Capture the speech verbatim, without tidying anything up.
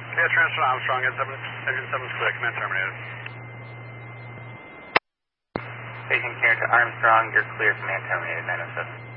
Yeah, transfer Armstrong, at seven, engine seven's clear, command terminated. Taking care to Armstrong, you're clear, command terminated, nine oh seven.